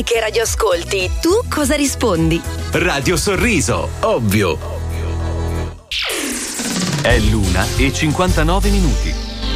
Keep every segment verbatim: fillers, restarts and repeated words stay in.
Che radio ascolti? Tu cosa rispondi? Radio Sorriso, ovvio. È l'una e cinquantanove minuti.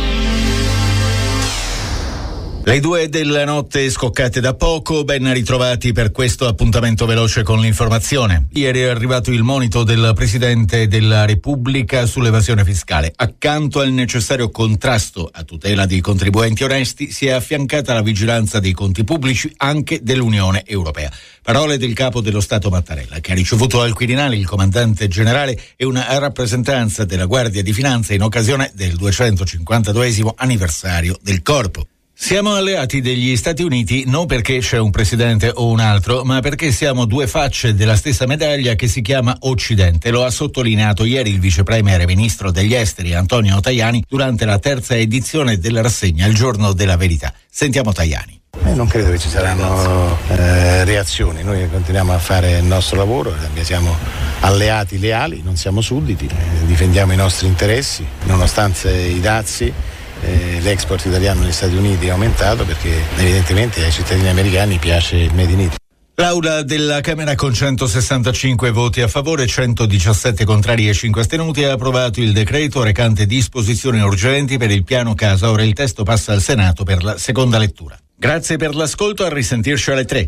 Le due della notte scoccate da poco, ben ritrovati per questo appuntamento veloce con l'informazione. Ieri è arrivato il monito del Presidente della Repubblica sull'evasione fiscale. Accanto al necessario contrasto a tutela dei contribuenti onesti si è affiancata la vigilanza dei conti pubblici anche dell'Unione Europea. Parole del capo dello Stato Mattarella, che ha ricevuto al Quirinale il comandante generale e una rappresentanza della Guardia di Finanza in occasione del duecentocinquantaduesimo anniversario del Corpo. Siamo alleati degli Stati Uniti non perché c'è un presidente o un altro, ma perché siamo due facce della stessa medaglia che si chiama Occidente. Lo ha sottolineato ieri il vice premier e ministro degli esteri Antonio Tajani durante la terza edizione della rassegna Il Giorno della Verità. Sentiamo Tajani. Eh, non credo che ci saranno eh, reazioni, noi continuiamo a fare il nostro lavoro, siamo alleati leali, non siamo sudditi, eh, difendiamo i nostri interessi nonostante i dazi. Eh, l'export italiano negli Stati Uniti è aumentato perché evidentemente ai cittadini americani piace il Made in Italy. L'aula della Camera con centosessantacinque voti a favore, centodiciassette contrari e cinque astenuti ha approvato il decreto recante disposizioni urgenti per il piano casa. Ora il testo passa al Senato per la seconda lettura. Grazie per l'ascolto, a risentirci alle tre.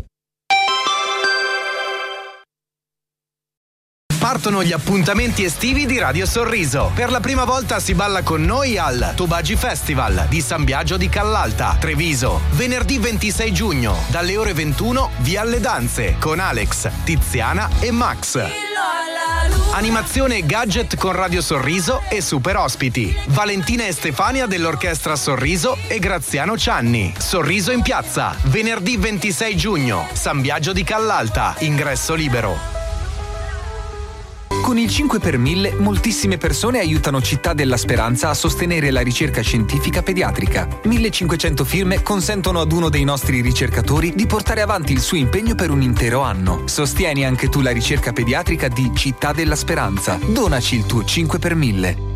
Partono gli appuntamenti estivi di Radio Sorriso. Per la prima volta si balla con noi al Tubagi Festival di San Biagio di Callalta, Treviso. Venerdì ventisei giugno, dalle ore ventuno, via alle danze, con Alex, Tiziana e Max. Animazione e gadget con Radio Sorriso e super ospiti. Valentina e Stefania dell'Orchestra Sorriso e Graziano Cianni. Sorriso in piazza, venerdì ventisei giugno, San Biagio di Callalta, ingresso libero. Con il cinque per mille moltissime persone aiutano Città della Speranza a sostenere la ricerca scientifica pediatrica. millecinquecento firme consentono ad uno dei nostri ricercatori di portare avanti il suo impegno per un intero anno. Sostieni anche tu la ricerca pediatrica di Città della Speranza. Donaci il tuo cinque per mille.